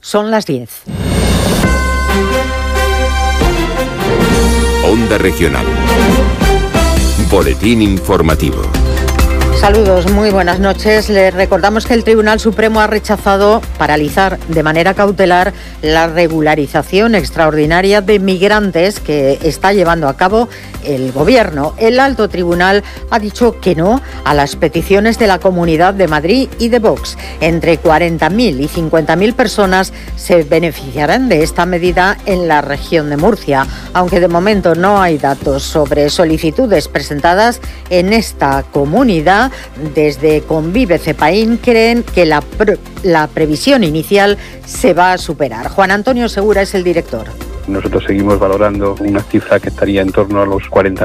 Son las 10. Onda Regional. Boletín informativo. Saludos, muy buenas noches. Les recordamos que el Tribunal Supremo ha rechazado paralizar de manera cautelar la regularización extraordinaria de migrantes que está llevando a cabo el Gobierno. El Alto Tribunal ha dicho que no a las peticiones de la Comunidad de Madrid y de Vox. Entre 40.000 y 50.000 personas se beneficiarán de esta medida en la región de Murcia, aunque de momento no hay datos sobre solicitudes presentadas en esta comunidad. Desde Convive Cepaín creen que la previsión inicial se va a superar. Juan Antonio Segura es el director. Nosotros seguimos valorando una cifra que estaría en torno a los 40